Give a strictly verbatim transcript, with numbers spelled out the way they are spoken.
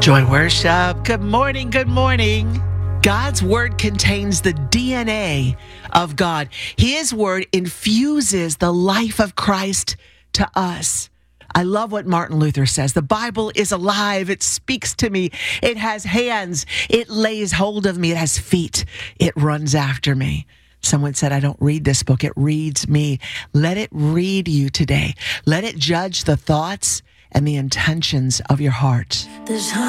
Joy Worship. Good morning. Good morning. God's word contains the D N A of God. His word infuses the life of Christ to us. I love what Martin Luther says. The Bible is alive. It speaks to me. It has hands. It lays hold of me. It has feet. It runs after me. Someone said, I don't read this book. It reads me. Let it read you today. Let it judge the thoughts and the intentions of your heart.